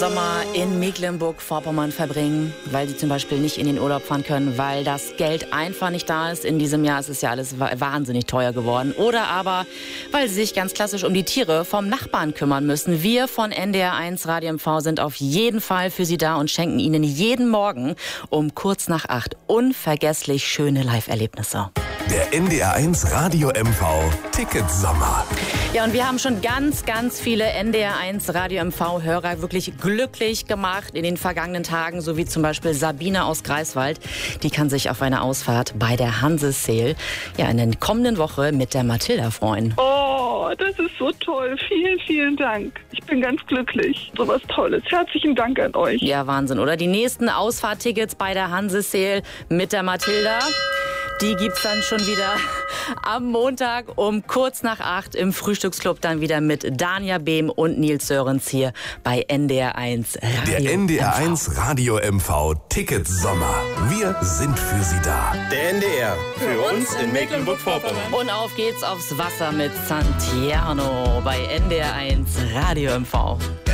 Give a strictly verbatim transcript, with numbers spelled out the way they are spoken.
Sommer in Mecklenburg-Vorpommern verbringen, weil sie zum Beispiel nicht in den Urlaub fahren können, weil das Geld einfach nicht da ist. In diesem Jahr ist es ja alles wahnsinnig teuer geworden. Oder aber, weil sie sich ganz klassisch um die Tiere vom Nachbarn kümmern müssen. Wir von N D R eins Radio M V sind auf jeden Fall für Sie da und schenken Ihnen jeden Morgen um kurz nach acht unvergesslich schöne Live-Erlebnisse. Der N D R eins Radio M V Ticketsommer. Ja, und wir haben schon ganz, ganz viele N D R eins Radio M V-Hörer wirklich glücklich gemacht in den vergangenen Tagen, so wie zum Beispiel Sabine aus Greifswald. Die kann sich auf eine Ausfahrt bei der Hanse-Sail ja in der kommenden Woche mit der Mathilda freuen. Oh, das ist so toll. Vielen, vielen Dank. Ich bin ganz glücklich. So was Tolles. Herzlichen Dank an euch. Ja, Wahnsinn, oder? Die nächsten Ausfahrttickets bei der Hanse-Sail mit der Mathilda, die gibt's dann schon wieder am Montag um kurz nach acht im Frühstücksclub dann wieder mit Dania Behm und Nils Sörens hier bei N D R eins Radio Der N D R M V. eins Radio M V Ticketsommer. Wir sind für Sie da. Der N D R. Für uns in Mecklenburg-Vorpommern. Und auf geht's aufs Wasser mit Santiano bei N D R eins Radio M V.